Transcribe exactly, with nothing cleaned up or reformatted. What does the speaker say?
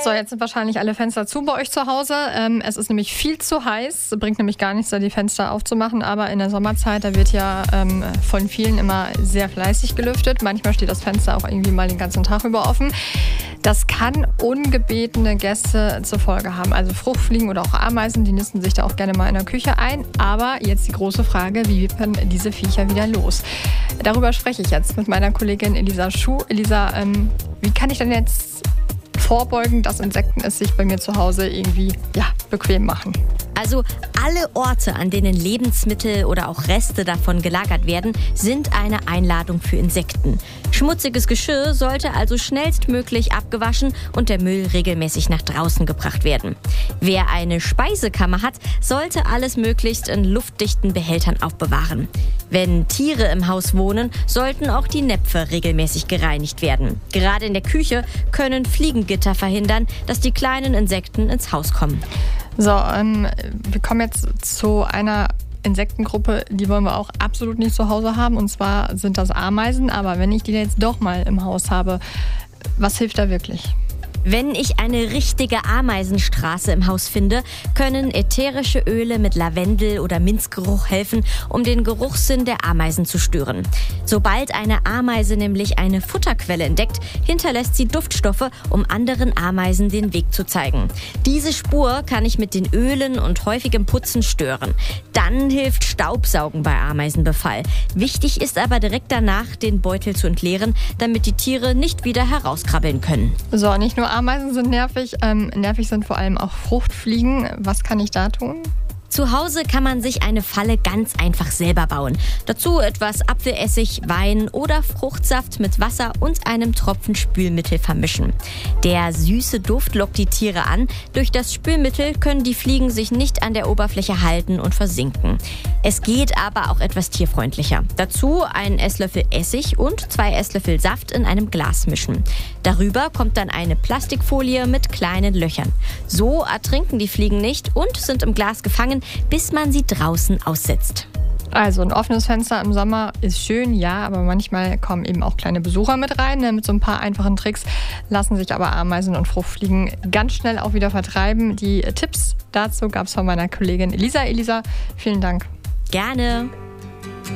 So, jetzt sind wahrscheinlich alle Fenster zu bei euch zu Hause. Ähm, es ist nämlich viel zu heiß, bringt nämlich gar nichts, da die Fenster aufzumachen. Aber in der Sommerzeit, da wird ja ähm, von vielen immer sehr fleißig gelüftet. Manchmal steht das Fenster auch irgendwie mal den ganzen Tag über offen. Das kann ungebetene Gäste zur Folge haben. Also Fruchtfliegen oder auch Ameisen, die nisten sich da auch gerne mal in der Küche ein. Aber jetzt die große Frage, wie wird man diese Viecher wieder los? Darüber spreche ich jetzt mit meiner Kollegin Elisa Schuh. Elisa, ähm, wie kann ich denn jetzt vorbeugen, dass Insekten es sich bei mir zu Hause irgendwie ja, bequem machen? Also alle Orte, an denen Lebensmittel oder auch Reste davon gelagert werden, sind eine Einladung für Insekten. Schmutziges Geschirr sollte also schnellstmöglich abgewaschen und der Müll regelmäßig nach draußen gebracht werden. Wer eine Speisekammer hat, sollte alles möglichst in luftdichten Behältern aufbewahren. Wenn Tiere im Haus wohnen, sollten auch die Näpfe regelmäßig gereinigt werden. Gerade in der Küche können Fliegengitter verhindern, dass die kleinen Insekten ins Haus kommen. So, ähm, wir kommen jetzt zu einer Insektengruppe, die wollen wir auch absolut nicht zu Hause haben. Und zwar sind das Ameisen. Aber wenn ich die jetzt doch mal im Haus habe, was hilft da wirklich? Wenn ich eine richtige Ameisenstraße im Haus finde, können ätherische Öle mit Lavendel- oder Minzgeruch helfen, um den Geruchssinn der Ameisen zu stören. Sobald eine Ameise nämlich eine Futterquelle entdeckt, hinterlässt sie Duftstoffe, um anderen Ameisen den Weg zu zeigen. Diese Spur kann ich mit den Ölen und häufigem Putzen stören. Dann hilft Staubsaugen bei Ameisenbefall. Wichtig ist aber direkt danach, den Beutel zu entleeren, damit die Tiere nicht wieder herauskrabbeln können. So, nicht nur Ameisen sind nervig, ähm, nervig sind vor allem auch Fruchtfliegen. Was kann ich da tun? Zu Hause kann man sich eine Falle ganz einfach selber bauen. Dazu etwas Apfelessig, Wein oder Fruchtsaft mit Wasser und einem Tropfen Spülmittel vermischen. Der süße Duft lockt die Tiere an. Durch das Spülmittel können die Fliegen sich nicht an der Oberfläche halten und versinken. Es geht aber auch etwas tierfreundlicher. Dazu einen Esslöffel Essig und zwei Esslöffel Saft in einem Glas mischen. Darüber kommt dann eine Plastikfolie mit kleinen Löchern. So ertrinken die Fliegen nicht und sind im Glas gefangen, bis man sie draußen aussetzt. Also ein offenes Fenster im Sommer ist schön, ja, aber manchmal kommen eben auch kleine Besucher mit rein. Ne? Mit so ein paar einfachen Tricks lassen sich aber Ameisen und Fruchtfliegen ganz schnell auch wieder vertreiben. Die Tipps dazu gab es von meiner Kollegin Elisa. Elisa, vielen Dank. Gerne.